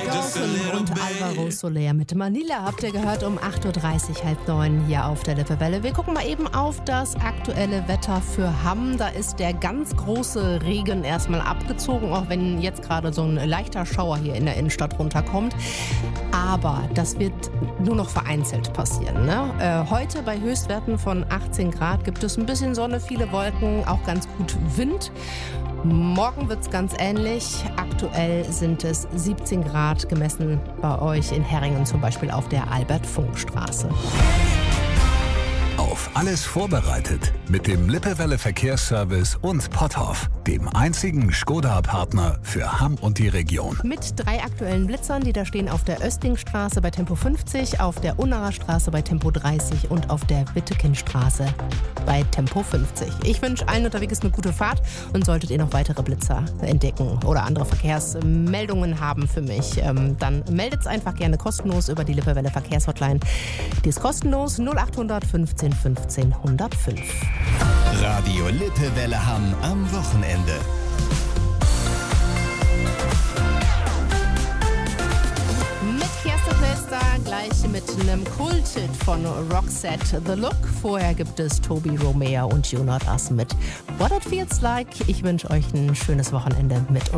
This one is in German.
Yorken und Alvaro Soler mit Manila habt ihr gehört um 8.30 Uhr, halb 9 hier auf der Lippewelle. Wir gucken mal eben auf das aktuelle Wetter für Hamm. Da ist der ganz große Regen erstmal abgezogen, auch wenn jetzt gerade so ein leichter Schauer hier in der Innenstadt runterkommt. Aber das wird nur noch vereinzelt passieren, ne? Heute bei Höchstwerten von 18 Grad gibt es ein bisschen Sonne, viele Wolken, auch ganz gut Wind. Morgen wird es ganz ähnlich. Aktuell sind es 17 Grad gemessen bei euch in Herringen, zum Beispiel auf der Albert-Funk-Straße. Auf alles vorbereitet mit dem Lippewelle Verkehrsservice und Potthoff, dem einzigen Skoda-Partner für Hamm und die Region. Mit 3 aktuellen Blitzern, die da stehen auf der Östingstraße bei Tempo 50, auf der Unnarer Straße bei Tempo 30 und auf der Wittekindstraße bei Tempo 50. Ich wünsche allen unterwegs eine gute Fahrt und solltet ihr noch weitere Blitzer entdecken oder andere Verkehrsmeldungen haben für mich, dann meldet es einfach gerne kostenlos über die Lippewelle Verkehrshotline. Die ist kostenlos 0800 15 15 105. Radio Lippewelle Hamm am Wochenende. Mit Kerstin Plester gleich mit einem Kulthit von Roxette, The Look. Vorher gibt es Toby Romeo und You Not Us mit What It Feels Like. Ich wünsche euch ein schönes Wochenende mit uns.